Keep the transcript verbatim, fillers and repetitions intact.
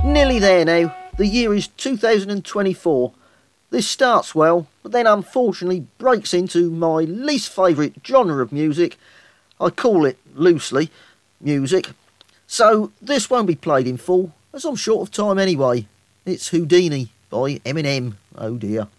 Nearly there now. The year is two thousand twenty-four. This starts well, but then unfortunately breaks into my least favourite genre of music. I call it, loosely, music. So this won't be played in full, as I'm short of time anyway. It's Houdini by Eminem. Oh dear.